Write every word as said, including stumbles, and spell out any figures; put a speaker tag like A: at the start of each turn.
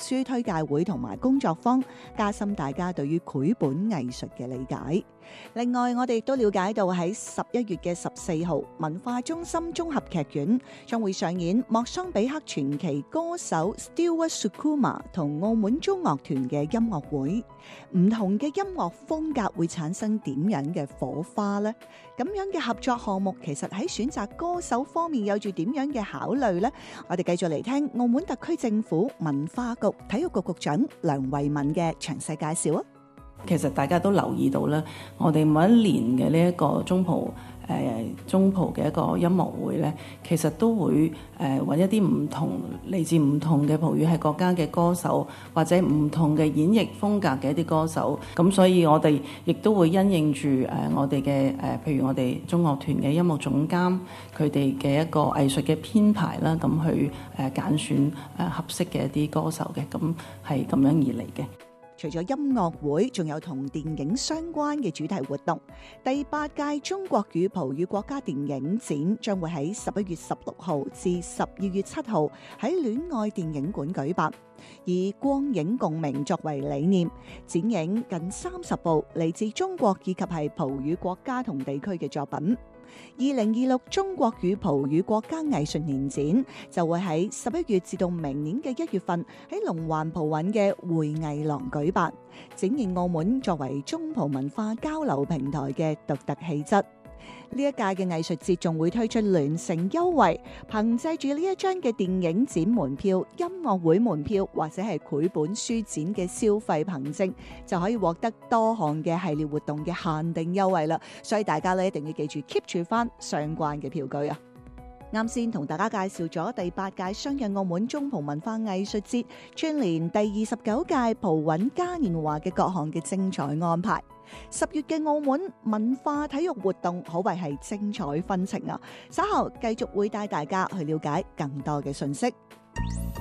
A: 書推介會同埋工作坊，加深大家對於繪本藝術嘅理解。另外，我哋亦都了解到喺十一月嘅十四號，文化中心綜合劇院將會上演莫桑比克傳奇歌手 Stewart Sukuma 同澳門中樂團嘅音樂會。唔同嘅音樂風格會產生點樣嘅火花呢？咁樣嘅合作項目其實喺選擇歌手方面有住點樣嘅考慮呢？我哋繼續嚟聽澳門特區政府文化局體育局局長梁慧敏嘅詳細介紹啊！
B: 其實大家都留意到咧，我哋每一年嘅呢一個中葡誒、呃、中葡嘅一個音樂會咧，其實都會誒揾、呃、一啲唔同嚟自唔同嘅葡語系國家嘅歌手，或者唔同嘅演繹風格嘅一啲歌手。咁所以我哋亦都會因應住誒、呃、我哋嘅誒，譬如我哋中樂團嘅音樂總監佢哋嘅一個藝術嘅編排啦，咁去誒揀選誒合適嘅一啲歌手嘅，咁係咁樣而嚟嘅。
A: 除咗音樂會，仲有同電影相關嘅主題活動。第八屆中國與葡語國家電影展將會喺十一月十六號至十二月七號喺戀愛電影館舉辦，以光影共鳴作為理念，展映近三十部嚟自中國以及係葡語國家同地區嘅作品。二零二六中國與葡語國家藝術年展就會喺十一月至到明年嘅一月份喺龍環葡韻嘅會藝廊舉辦，展現澳門作為中葡文化交流平台嘅獨特氣質。呢一屆嘅藝術節仲會推出聯乘優惠，憑借住呢一張嘅電影展門票、音樂會門票或者係繪本書展嘅消費憑證，就可以獲得多項嘅系列活動嘅限定優惠啦。所以大家咧一定要記住 keep 住翻相關嘅票據啊！啱先同大家介紹咗第八屆相約澳門中葡文化藝術節串聯第二十九屆葡韻嘉年華嘅各項嘅精彩安排。十月嘅澳門文化體育活動可謂係精彩紛呈啊！稍後繼續會帶大家去了解更多嘅信息。